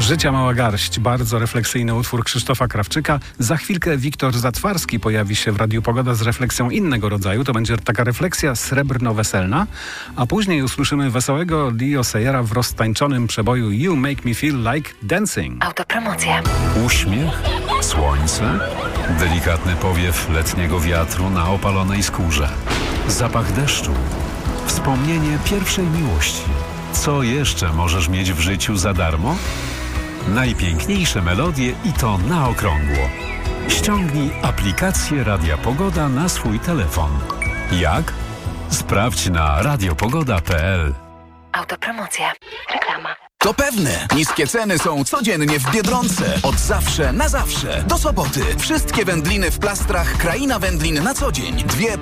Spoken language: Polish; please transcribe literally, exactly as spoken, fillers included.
Życia mała garść. Bardzo refleksyjny utwór Krzysztofa Krawczyka. Za chwilkę Wiktor Zatwarski pojawi się w Radiu Pogoda z refleksją innego rodzaju. To będzie taka refleksja srebrno-weselna. A później usłyszymy wesołego Leo Sayera w roztańczonym przeboju You Make Me Feel Like Dancing. Autopromocja. Uśmiech, słońce, delikatny powiew letniego wiatru na opalonej skórze, zapach deszczu, wspomnienie pierwszej miłości. Co jeszcze możesz mieć w życiu za darmo? Najpiękniejsze melodie i to na okrągło. Ściągnij aplikację Radia Pogoda na swój telefon. Jak? Sprawdź na radiopogoda kropka p l. Autopromocja. Reklama. To pewne. Niskie ceny są codziennie w Biedronce. Od zawsze na zawsze. Do soboty. Wszystkie wędliny w plastrach Kraina Wędlin na co dzień. Dwie